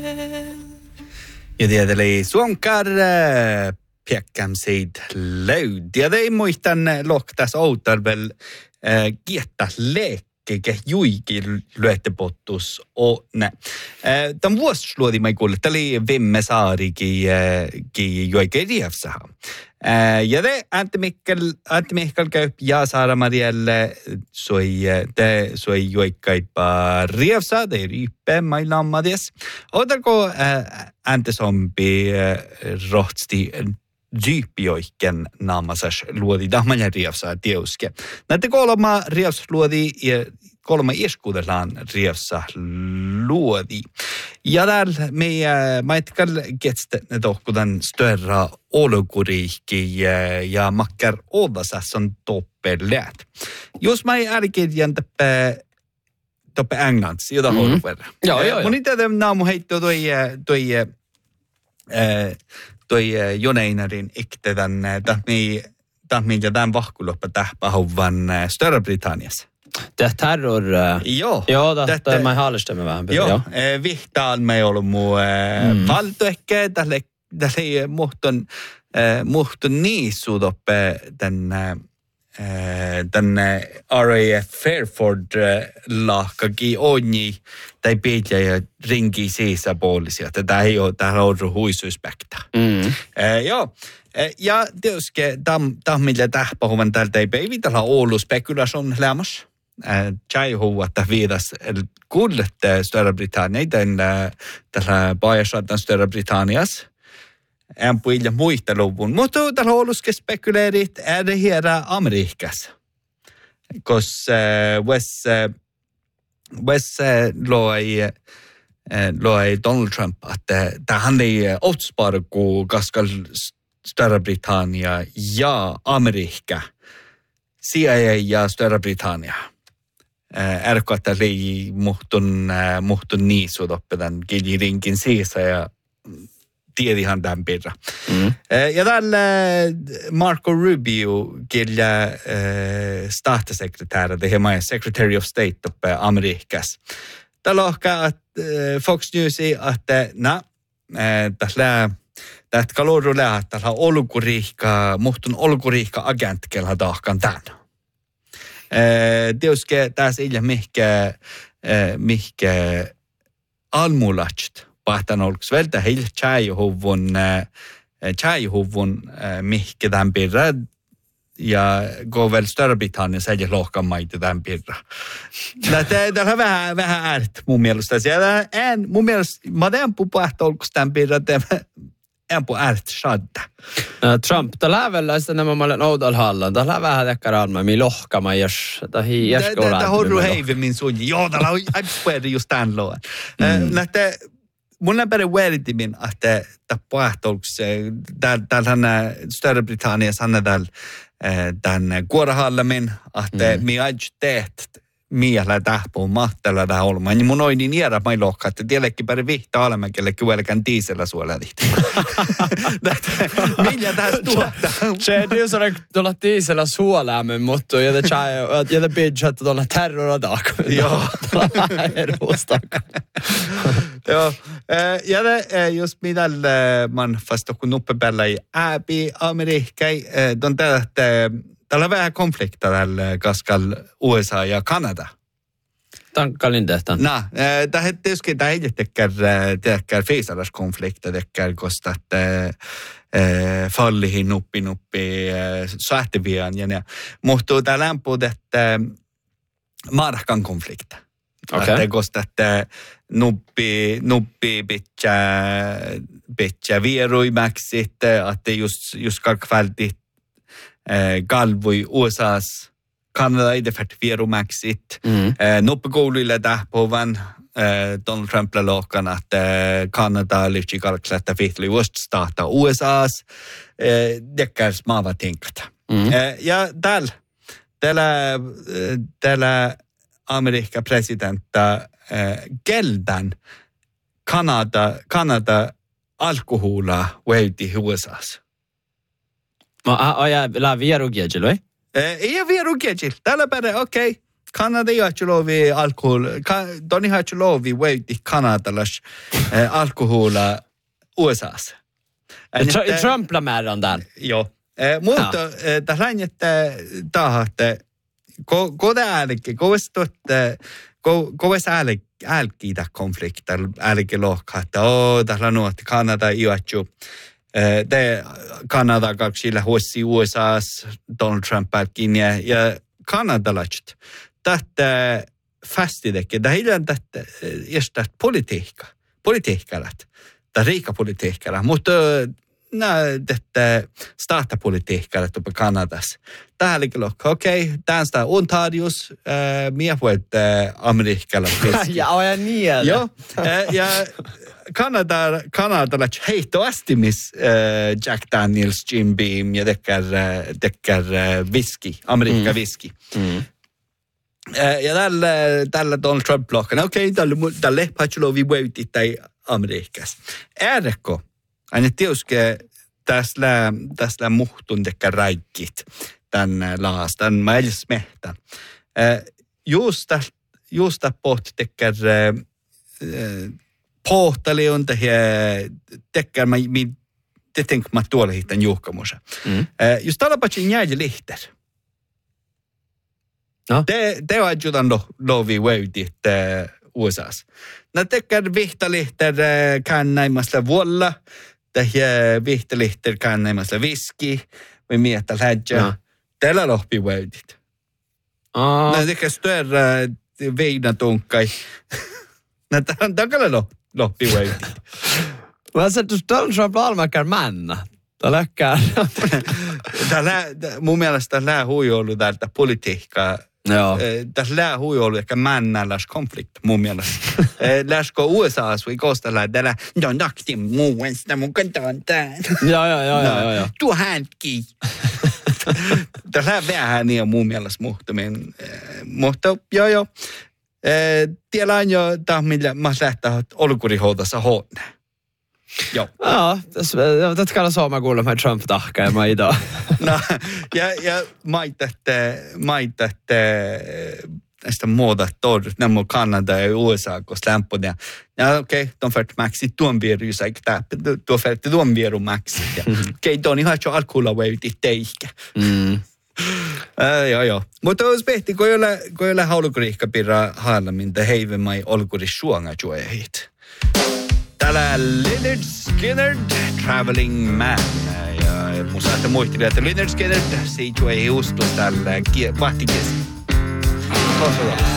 Ja tieteli suomkar piekkäm seid löyd. Ja te muistan lohtas outarvel kiettä leekkekä juiki lyöttepottus onne. Tämän vuosi luodi mä kuulle, että oli vimme saarikin joikei rievsaha. Ja te Antti Mihkel käy ja Saara Marielle soi joikkaipa rievsaa, te riippää mailla ammades. Ootako Antti Sompi rohtsti ryyppioikken naamasas luodi tahmaja rievsaa tiuske. Näette kolma rievs luodi ja kolma iskudellaan rievsa luodi. Ja täällä mä etkal getstä tohkudan störra olukuriikki ja makkar odasas on toppelleet. Jos mä ei älkirjan toppe englands, jota håller. Joo. Mun itse naamu heittoo toi Joneinarin ikte tämän vahkuloppa tähpähuvvan Större-Britanniassa. Det terror... Joo. Joo, det mä hallistamme vähän. Joo, vihtaan me ollut muu valto ehkä. Tälle muhtun niissu toppe den RAF Fairford lahkaki onni tai pitää ja ringi siisä puolisia. Tätä ei ole tähän ollut huisuispekta. Joo. Ja tietysti millä tähpähuvan täältä ei päivitellä ollut spekulation lämmäs. Tjaihuvatta viidas kuullette Större-Britannia, tällä Bajarsatan Större-Britannias. En puhuja muisteluvun, mutta täällä on ollut spekuleerit här Amerikas. Koska Wes loi Donald Trump, että hän ei otspara kuin kaskal Större-Britannia ja Amerikka, CIA ja Större-Britannia. Ärko, että oli muhtun niisut oppetan kiljirinkin siisa ja tiedihan tämän pirra. Ja täällä Marco Rubio, kyllä statssekreterare, det är Secretary of State uppe Amerikas. Täällä ohkaa Fox Newsi, että tästä kalorru läht, täällä muhtun olukuriikka agent, kelha tahkan tämän. Tietysti tässä ei ole mihkä almulatst. Pahtan olks vältä heillä tjäihuvun mihkä tämän pirra ja gå väl Större-Britannia säger lohkan maita tämän pirra. Täällä on vähän äärt mun mielestä. Mun mielestä mä tein pahta olks tämän pirra en på äärt shadda. Trump, tällä välillä sitä nämä olen Oudalhallan. Tällä vähän tekkaraan mi lohkama jos Tätä horru heivimin sun. Joo, tällä on aipueri just tämän loan. Mun on päin vääritimin, että tapahtuuks täällä Större-Britanniassa on tämän kuorahallamin, että mi ajteet miellä tähpuun mahtella tähän olemaan. Niin mun on niin iära mai lohka, että tiellekin päin vihtaa olemme, kellekin välkään tiisellä suolelit. Millä tästä tuottaa? Se on tuolla tiisellä suoläämme, mutta ja det bidja, että tuolla terroradaak. Joo. Joo. Ja jos mitä man fast kun uppepäällä ei ääpi Amerikkai, on täällä on vähän konflikta täällä kaskal USA ja Kanada. Tankkalin tehtaan. Tämä ei tekkär feisaraskonflikta tekkär, koska fallihin nuppi sähtivian ja ne. Mutta tämä lämpuu, että markan konflikta. Okei. Koska nuppi pitää vieruimäksi, että just kalkvältit galvui USAs Kanada ei defert vierumäksit. Nuppi kouluille tähpovan Donald Trumpilla lohkan, että Kanada lyhtsi kalklättä vihtli vaststahta USAs. Dekkärs maava tinkata. Ja täällä Amerikan presidentta geldan Kanada alkohola väyti USAs. Ja vierukiedjil, vai? Ei vierukiedjil. Täällä päin, okei. Kanada ei ole alkohol. Doni har inte lov i Kanadalas alkohola USA:ssa. Trump la määrän tämän. Joo. Mutta tähän että tahatte kovas älkiitä konflikter älki lohkatta. Tällä nuotti Kanada iätju. Det Kanada kaksilla huossi USA:ssa Donald Trump älkin ja kanadalaiset. Tätä fastidekki. Det är inte just det politiikkalat. Det rika politiikkalat. Mutta detta staatapolitiikkalat uppe Kanadassa. Tähän likilokka. Okei, tämän sitä Ontarius. Mie voit amerikkala. Ja niin. Joo. Ja Kanadalaiset heittoasti Jack Daniels, Jim Beam ja tekkär whisky, Amerikka whisky. Ja tällä Donald Trump-blokkana, okei, tälle patchulovi voitti tai Amerikassa. Äärekko, aina tiuske tässä muhtun tekkär räikkit tämän laastan, mä edes mehtän. Just pohti tekkär pohtali on tekkär det tänker man tuolla hittan juhkamusa. Just tällä patchin jäi lihter. No. Det var ju den lovi väydit USA:ssa. Nä tekkär vihtalihter kan näimästä vuolla. Det vihtalihter kan näimästä viski. Vi mietal hädjä. Tällä lohpi väydit. Nä tekkär större veinatunkkai. Nä takalla lohpi väydit. Mä sanoin, että Donald Trump almakar männa. Mun mielestä tämä hui ollut tältä politiikkaa. Joo. Tässä hui ollut ehkä männälläs konflikt mun mielestä. Läskö USA:ssa voi koostella tällä nakti muuesta mun kantaan tään. Joo. Tuo hänkin. Tässä vähän niin mun mielestä muhtuminen. Mutta joo. Tiedä on jo tämä, millä mä lähtää olkurihoudassa hoidon. Joo. Ja, det kallas sommargården med Trump-dachka idag. No, ja maitat näistä muodattor, nämä Kanada ja USA, koska lämpöinen. Ja okei, de färt maxi tuon virus, eikä tuo färt tuon virus maxi. Okei, Toni har jo alkohola väyti teikä. Joo. Mutta jos pehti, kun ei ole haulukuriikka pirra haalamin, te heive mai olkuri suonga juehit. Täällä Lynyrd Skynyrd, Traveling Man. Ja musta että muisteli, että Lynyrd Skynyrd, se ei juuri ustu täällä vahtikesi.